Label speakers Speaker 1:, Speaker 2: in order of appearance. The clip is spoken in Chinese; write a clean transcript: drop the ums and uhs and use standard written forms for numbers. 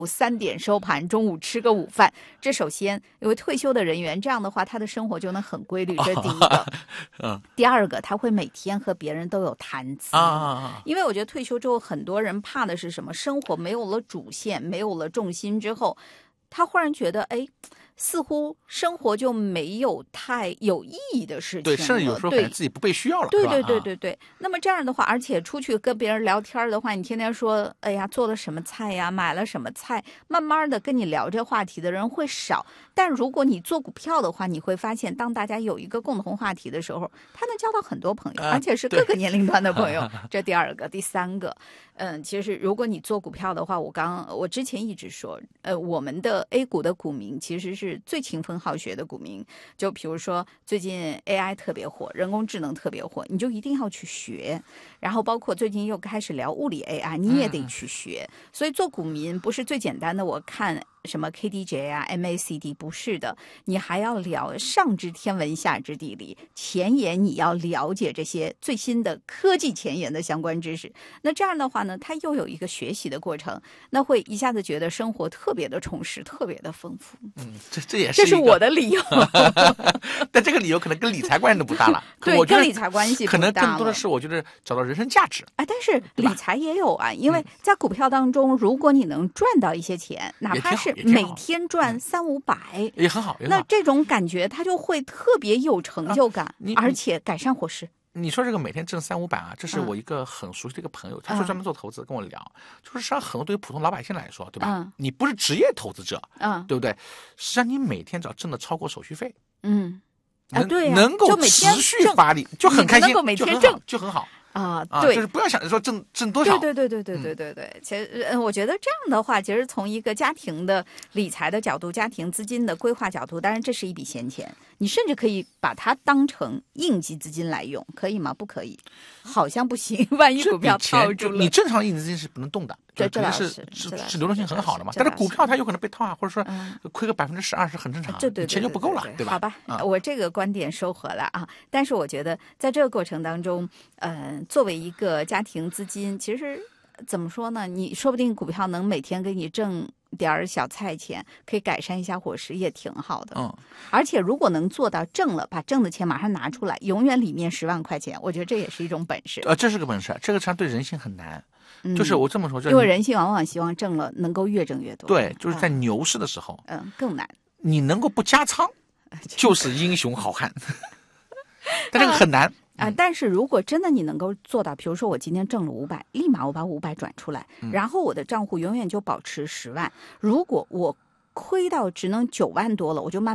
Speaker 1: 3点收盘，中午吃个午饭。这首先，因为退休的人员，这样的话他的生活就能很规律，这是第一个。第二个，他会每天和别人都有谈资。因为我觉得退休之后，很多人怕的是什么？生活没有了主线，没有了重心之后，他忽然觉得，哎，似乎生活就没有太有意义的事情了。
Speaker 2: 对，甚至有时候感觉自己不被需要了。
Speaker 1: 对。那么这样的话，而且出去跟别人聊天的话，你天天说，哎呀，做了什么菜呀，买了什么菜，慢慢的跟你聊这话题的人会少。但如果你做股票的话，你会发现，当大家有一个共同话题的时候，他能交到很多朋友，而且是各个年龄段的朋友。这第二个，第三个，其实如果你做股票的话，我之前一直说，我们的 A 股的股民其实是最勤奋好学的股民。就比如说最近 AI 特别火，人工智能特别火，你就一定要去学。然后包括最近又开始聊物理 AI， 你也得去学。所以做股民不是最简单的，我看什么 KDJ 啊 MACD， 不是的，你还要聊上知天文下知地理，前沿你要了解这些最新的科技前沿的相关知识。那这样的话呢，它又有一个学习的过程，那会一下子觉得生活特别的充实，特别的丰富。这是我的理由。
Speaker 2: 但这个理由可能跟理财关系都不大了。
Speaker 1: 对，
Speaker 2: 我觉得
Speaker 1: 跟理财关系不大了，
Speaker 2: 可能更多的是我觉得找到人生价值。
Speaker 1: 但是理财也有啊，因为在股票当中，如果你能赚到一些钱，哪怕是每天赚300-500，
Speaker 2: 也很好。
Speaker 1: 那这种感觉它就会特别有成就感，而且改善伙食。
Speaker 2: 你说这个每天挣300-500啊，这是我一个很熟悉的一个朋友，他说专门做投资，跟我聊，就是实际上很多对于普通老百姓来说，对吧？你不是职业投资者，对不对？实际上你每天只要挣的超过手续费，
Speaker 1: 对呀，
Speaker 2: 能够持续发力，就很开心，
Speaker 1: 能够每天挣
Speaker 2: 就很好。
Speaker 1: 对，
Speaker 2: 就是不要想着说挣多少。
Speaker 1: 对。其实我觉得这样的话，其实从一个家庭的理财的角度、家庭资金的规划角度，当然这是一笔闲钱，你甚至可以把它当成应急资金来用，可以吗？不可以，好像不行。万一股票套住了，
Speaker 2: 你正常的应急资金是不能动的，
Speaker 1: 这
Speaker 2: 是流动性很好的嘛。但是股票它有可能被套啊，或者说亏个10%-20%是很正常，
Speaker 1: 对，
Speaker 2: 钱就不够了，对吧？
Speaker 1: 好吧，我这个观点收回了啊。但是我觉得在这个过程当中，作为一个家庭资金，其实怎么说呢？你说不定股票能每天给你挣点小菜钱，可以改善一下伙食，也挺好的。而且如果能做到挣了，把挣的钱马上拿出来，永远里面10万块钱，我觉得这也是一种本事。
Speaker 2: 这是个本事，这个实际上对人性很难。就是我这么说，
Speaker 1: 因为人性往往希望挣了能够越挣越多。
Speaker 2: 对，就是在牛市的时候，
Speaker 1: 更难。
Speaker 2: 你能够不加仓，就是英雄好汉。但这个很难。
Speaker 1: 但是如果真的你能够做到，比如说我今天挣了500，立马我把500转出来，然后我的账户永远就保持10万。如果我亏到只能9万多了，我就慢慢